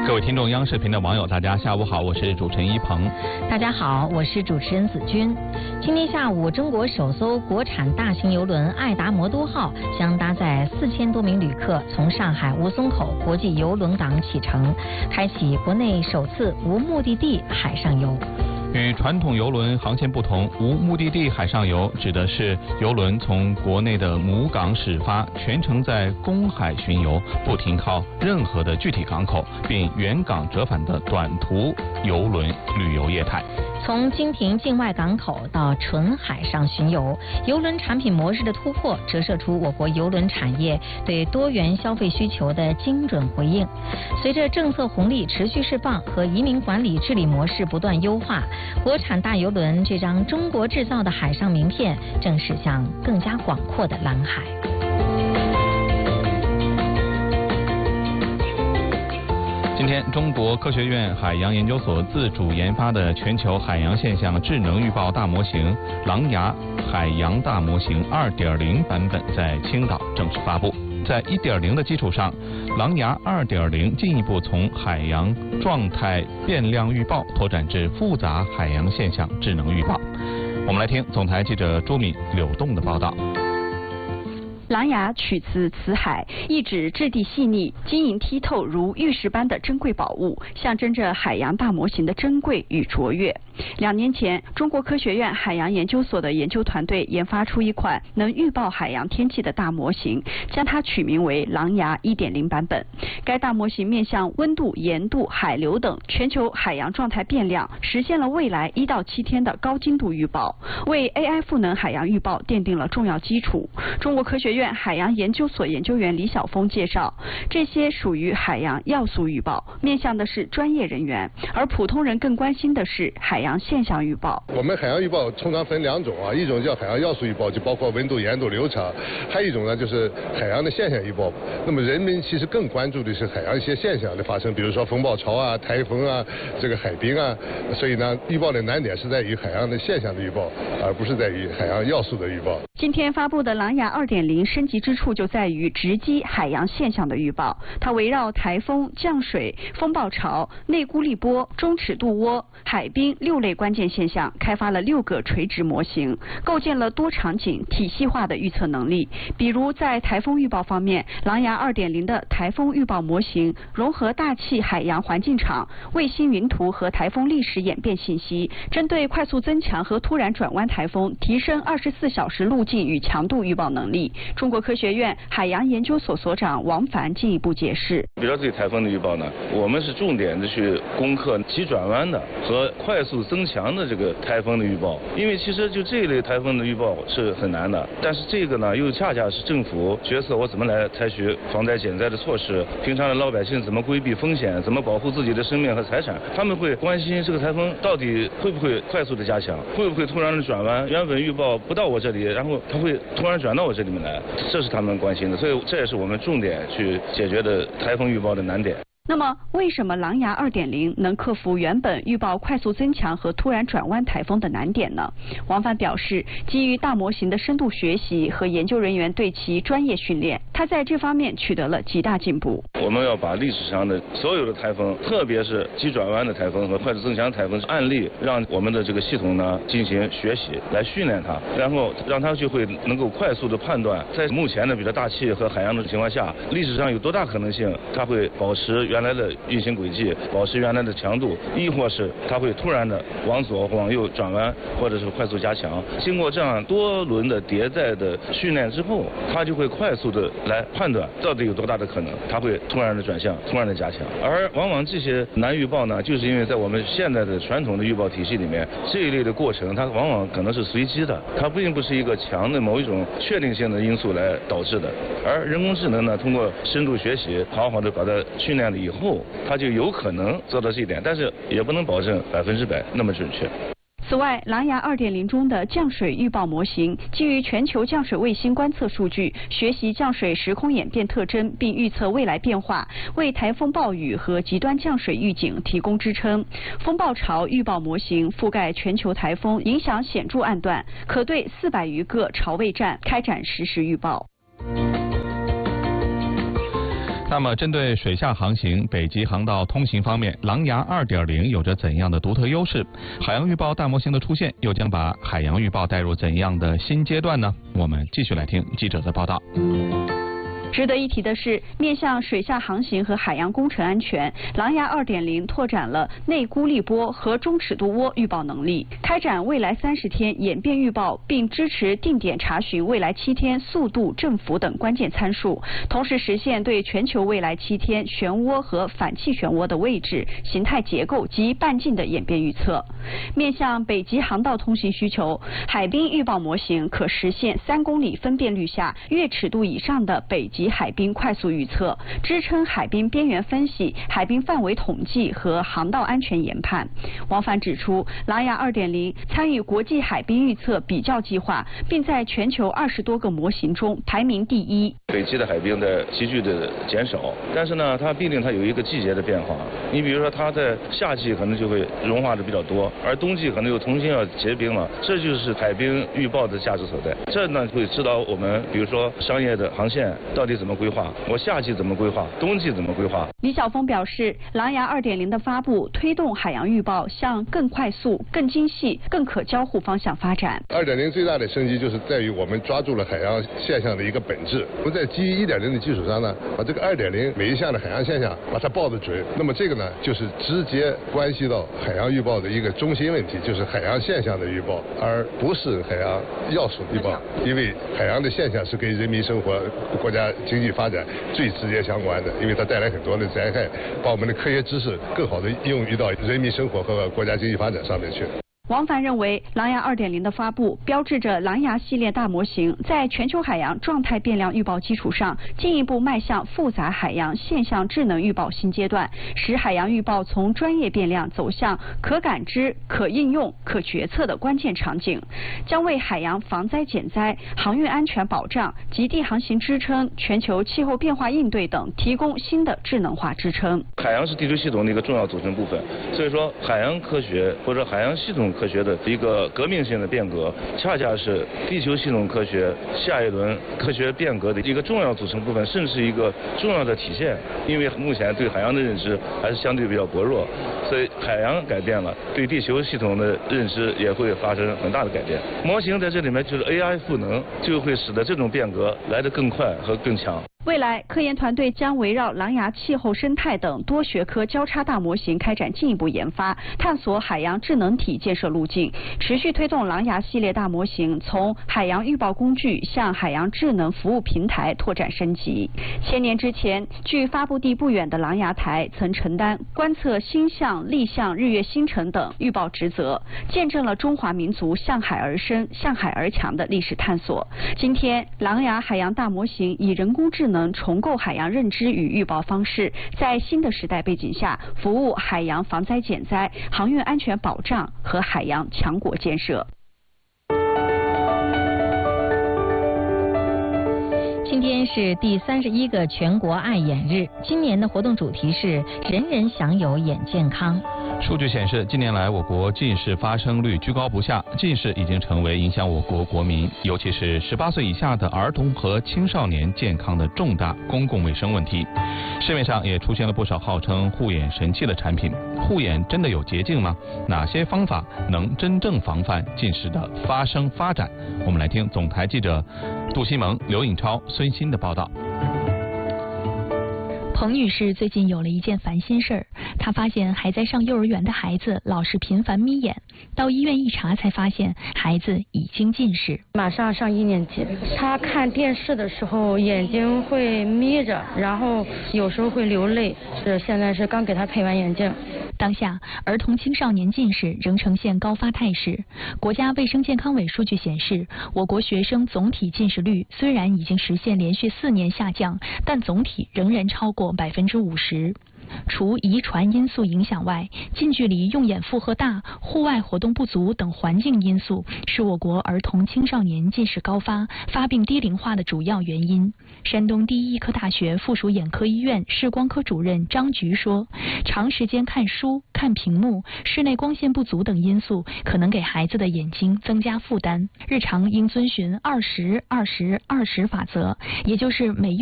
各位听众，央视频的网友，大家下午好，我是主持人一鹏。 大家好，我是主持人子君。今天下午，中国首艘国产大型邮轮爱达魔都号将搭载4000多名旅客从上海吴淞口国际邮轮港启程，开启国内首次无目的地海上游。 与传统邮轮航线不同，无目的地海上游指的是邮轮从国内的母港始发，全程在公海巡游，不停靠任何的具体港口，并原港折返的短途邮轮旅游业态。 从经停境外港口到纯海上巡游，邮轮产品模式的突破，折射出我国邮轮产业对多元消费需求的精准回应。随着政策红利持续释放和移民管理治理模式不断优化，国产大邮轮这张中国制造的海上名片正驶向更加广阔的蓝海。 今天，中国科学院海洋研究所自主研发的全球海洋现象智能预报大模型“狼牙海洋大模型 2.0” 版本在青岛正式发布。在 1.0 的基础上，狼牙 2.0 进一步从海洋状态变量预报拓展至复杂海洋现象智能预报。我们来听总台记者朱敏、柳栋的报道。 狼牙取自辞海，意指质地细腻、晶莹剔透如玉石般的珍贵宝物，象征着海洋大模型的珍贵与卓越。2年前，中国科学院海洋研究所的研究团队研发出一款能预报海洋天气的大模型，将它取名为狼牙 1.0 版本。该大模型面向温度、盐度、海流等全球海洋状态变量，实现了未来1到7天的高精度预报，为 AI 赋能海洋预报奠定了重要基础。中国科学院海洋研究所研究员李晓峰介绍，这些属于海洋要素预报，面向的是专业人员，而普通人更关心的是海洋现象预报。 我们海洋预报通常分2种啊，一种叫海洋要素预报，就包括温度、盐度、流场；还有一种呢就是海洋的现象预报。那么人们其实更关注的是海洋一些现象的发生，比如说风暴潮啊、台风啊、这个海冰啊。所以呢，预报的难点是在于海洋的现象的预报，而不是在于海洋要素的预报。 今天发布的狼牙 2.0 升级之处就在于直击海洋现象的预报，它围绕台风、降水、风暴潮、内孤立波、中尺度涡、海冰6类关键现象，开发了6个垂直模型，构建了多场景体系化的预测能力。比如在台风预报方面，狼牙 2.0 的台风预报模型融合大气海洋环境场、卫星云图和台风历史演变信息，针对快速增强和突然转弯台风提升24小时路径与强度预报能力。中国科学院海洋研究所所长王凡进一步解释， 比如对台风的预报呢，我们是重点的去攻克急转弯的和快速增强的这个台风的预报，因为其实就这一类台风的预报是很难的，但是这个呢又恰恰是政府决策我怎么来采取防灾减灾的措施，平常的老百姓怎么规避风险，怎么保护自己的生命和财产，他们会关心这个台风到底会不会快速的加强，会不会突然的转弯，原本预报不到我这里，然后它会突然转到我这里面来，这是他们关心的，所以这也是我们重点去解决的台风预报的难点。 那么，为什么狼牙 2.0 能克服原本预报快速增强和突然转弯台风的难点呢？王凡表示，基于大模型的深度学习和研究人员对其专业训练，他在这方面取得了极大进步。 我们要把历史上的所有的台风，特别是急转弯的台风和快速增强台风案例，让我们的这个系统呢进行学习，来训练它，然后让它就会能够快速的判断，在目前的比如大气和海洋的情况下，历史上有多大可能性它会保持原来的运行轨迹，保持原来的强度，亦或是它会突然的往左往右转弯，或者是快速加强。经过这样多轮的迭代的训练之后，它就会快速的来判断到底有多大的可能它会突然的转向，突然的加强。而往往这些难预报呢，就是因为在我们现在的传统的预报体系里面，这一类的过程它往往可能是随机的，它并不是一个强的某一种确定性的因素来导致的。而人工智能呢，通过深度学习，好好的把它训练了以后，它就有可能做到这一点，但是也不能保证100%那么准确。 此外，狼牙 2.0 中的降水预报模型基于全球降水卫星观测数据，学习降水时空演变特征，并预测未来变化，为台风暴雨和极端降水预警提供支撑。风暴潮预报模型覆盖全球台风影响显著案段，可对400余个潮位站开展实时预报。 那么，针对水下航行、北极航道通行方面，狼牙 2.0 有着怎样的独特优势？海洋预报大模型的出现，又将把海洋预报带入怎样的新阶段呢？我们继续来听记者的报道。 值得一提的是，面向水下航行和海洋工程安全，狼牙 2.0 拓展了内孤立波和中尺度涡预报能力，开展未来30天演变预报，并支持定点查询未来7天速度、振幅等关键参数，同时实现对全球未来7天漩涡和反气漩涡的位置、形态结构及半径的演变预测。面向北极航道通行需求，海冰预报模型可实现3公里分辨率下月尺度以上的北极海冰快速预测，支撑海冰边缘分析、海冰范围统计和航道安全研判。王帆指出，狼牙 2.0 参与国际海冰预测比较计划，并在全球20多个模型中排名第1。 北极的海冰的急剧的减少，但是呢，它必定它有一个季节的变化。你比如说，它在夏季可能就会融化的比较多，而冬季可能又重新要结冰了，这就是海冰预报的价值所在。这呢会指导我们，比如说商业的航线到底怎么规划，我夏季怎么规划，冬季怎么规划。 李晓峰表示，狼牙 2.0 的发布推动海洋预报向更快速、更精细、更可交互方向发展。 2.0 最大的升级就是在于我们抓住了海洋现象的一个本质。我们在基于1.0的基础上呢，把这个2.0每一项的海洋现象把它报得准。那么这个呢，就是直接关系到海洋预报的一个中心问题，就是海洋现象的预报，而不是海洋要素预报。因为海洋的现象是跟人民生活、国家经济发展最直接相关的，因为它带来很多的灾害，把我们的科学知识更好的用于到人民生活和国家经济发展上面去。 王帆认为，狼牙 2.0 的发布标志着狼牙系列大模型在全球海洋状态变量预报基础上，进一步迈向复杂海洋现象智能预报新阶段，使海洋预报从专业变量走向可感知、可应用、可决策的关键场景，将为海洋防灾减灾、航运安全保障、极地航行支撑、全球气候变化应对等提供新的智能化支撑。 海洋是地球系统的一个重要组成部分，所以说海洋科学或者海洋系统科学的一个革命性的变革，恰恰是地球系统科学下一轮科学变革的一个重要组成部分，甚至是一个重要的体现。因为目前对海洋的认知还是相对比较薄弱，所以海洋改变了，对地球系统的认知也会发生很大的改变。模型在这里面就是 AI 赋能，就会使得这种变革来得更快和更强。 未来，科研团队将围绕狼牙气候生态等多学科交叉大模型开展进一步研发，探索海洋智能体建设路径，持续推动狼牙系列大模型从海洋预报工具向海洋智能服务平台拓展升级。千年之前，距发布地不远的狼牙台曾承担观测星象、立象、日月星辰等预报职责，见证了中华民族向海而生、向海而强的历史探索。今天，狼牙海洋大模型以人工智能重构海洋认知与预报方式，在新的时代背景下，服务海洋防灾减灾、航运安全保障和海洋强国建设。 今天是第31个全国爱眼日，今年的活动主题是人人享有眼健康。 数据显示，近年来我国近视发生率居高不下，近视已经成为影响我国国民，尤其是18岁以下的儿童和青少年健康的重大公共卫生问题。市面上也出现了不少号称护眼神器的产品，护眼真的有捷径吗？哪些方法能真正防范近视的发生发展？我们来听总台记者杜西蒙、刘颖超、孙鑫的报道。 彭女士最近有了一件烦心事儿，她发现还在上幼儿园的孩子老是频繁眯眼，到医院一查才发现孩子已经近视。 马上上1年级，他看电视的时候眼睛会眯着，然后有时候会流泪，现在是刚给他配完眼镜。 当下，儿童青少年近视仍呈现高发态势。国家卫生健康委数据显示，我国学生总体近视率虽然已经实现连续4年下降，但总体仍然超过50%。除遗传因素影响外，近距离用眼负荷大、户外活动不足等环境因素是我国儿童青少年近视高发、发病低龄化的主要原因。山东第一医科大学附属眼科医院视光科主任张菊说，长时间看书、看屏幕、室内光线不足等因素可能给孩子的眼睛增加负担，日常应遵循20-20-20法则，也就是每